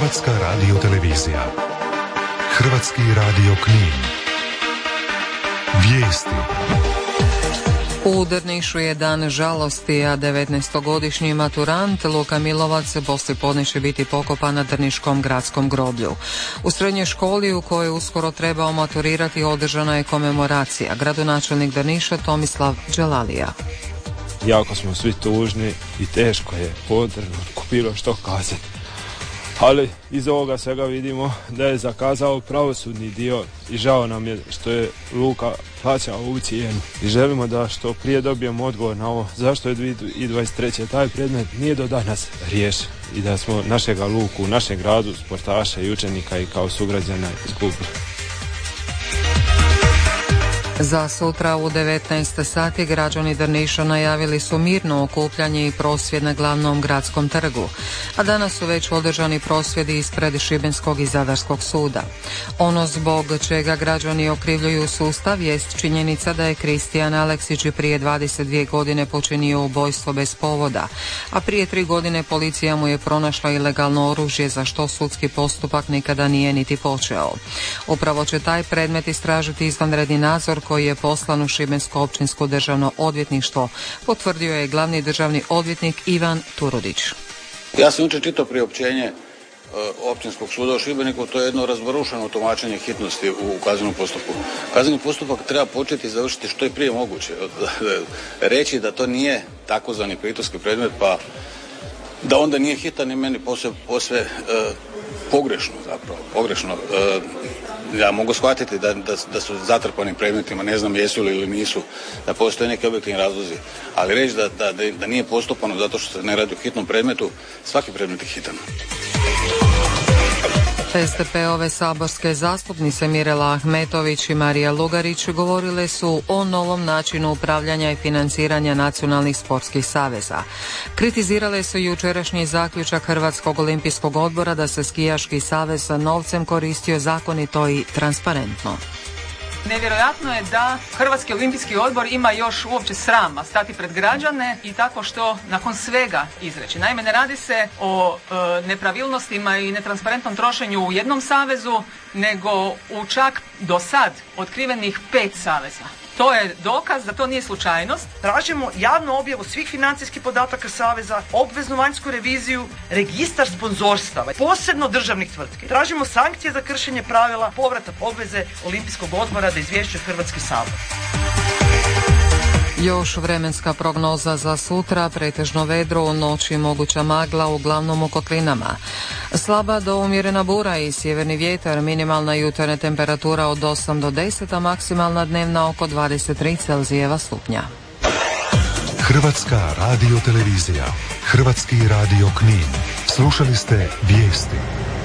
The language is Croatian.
Hrvatska radiotelevizija. Hrvatski radio Knin. Vijesti. U Drnišu je dan žalosti, a 19-godišnji maturant Luka Milovac poslijepodne će biti pokopan na Drniškom gradskom groblju. U srednjoj školi u kojoj uskoro trebao maturirati održana je komemoracija. Gradonačelnik Drniša Tomislav Đelalija. Jako smo svi tužni i teško je podrnutku bilo što kazati. Ali iz ovoga svega vidimo da je zakazao pravosudni dio i žao nam je što je Luka plaćao ovu cijenu. I želimo da što prije dobijemo odgovor na ovo zašto je 2023. taj predmet nije do danas riješen i da smo našega Luku u našem gradu, sportaša i učenika i kao sugrađana izgubili. Za sutra u 19 sati građani Drniša najavili su mirno okupljanje i prosvjed na glavnom gradskom trgu, a danas su već održani prosvjedi ispred Šibenskog i Zadarskog suda. Ono zbog čega građani okrivljuju sustav jest činjenica da je Kristijan Aleksić prije 22 godine počinio ubojstvo bez povoda, a prije 3 godine policija mu je pronašla ilegalno oružje za što sudski postupak nikada nije niti počeo. Upravo će taj predmet istražiti izvanredni nadzor koji je poslan u Šibensko općinsko državno odvjetništvo, potvrdio je glavni državni odvjetnik Ivan Turudić. Ja sam jučer čitao priopćenje Općinskog suda u Šibeniku, to je jedno razbarušeno tumačenje hitnosti u kaznenom postupku. Kazneni postupak treba početi i završiti što je prije moguće. Reći da to nije takozvani priturski predmet, pa da onda nije hitan i meni posve pogrešno zapravo, pogrešno. Ja mogu shvatiti da su zatrpani predmetima, ne znam jesu li ili nisu, da postoje neki objektivni razlozi, ali reći da nije postupano zato što se ne radi o hitnom predmetu, svaki predmet je hitan. SDP-ove saborske zastupnice Mirela Ahmetović i Marija Lugarić govorile su o novom načinu upravljanja i financiranja nacionalnih sportskih saveza. Kritizirale su jučerašnji zaključak Hrvatskog olimpijskog odbora da se skijaški savez sa novcem koristio zakonito i transparentno. Nevjerojatno je da Hrvatski olimpijski odbor ima još uopće srama stati pred građane i tako što nakon svega izreći. Naime, ne radi se o nepravilnostima i netransparentnom trošenju u jednom savezu, nego u čak do sad otkrivenih 5 saveza. To je dokaz da to nije slučajnost. Tražimo javnu objavu svih financijskih podataka saveza, obveznu vanjsku reviziju, registar sponzorstava, posebno državnih tvrtki. Tražimo sankcije za kršenje pravila, povratak obveze Olimpijskog odbora da izvješćuje Hrvatski sabor. Još vremenska prognoza za sutra, pretežno vedro, u noći moguća magla, uglavnom u kotlinama. Slaba do umjerena bura i sjeverni vjetar, minimalna jutarnja temperatura od 8 do 10, a maksimalna dnevna oko 23 Celzijeva stupnja. Hrvatska radiotelevizija. Hrvatski radio Knin. Slušali ste vijesti.